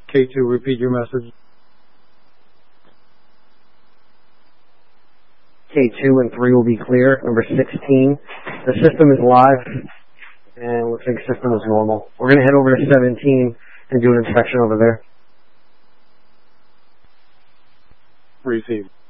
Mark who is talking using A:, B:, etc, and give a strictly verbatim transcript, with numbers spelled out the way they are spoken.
A: K two, repeat your message.
B: K two and three will be clear. Number sixteen, the system is live, and looks like the system is normal. We're going to head over to seventeen and do an inspection over there.
A: Receive.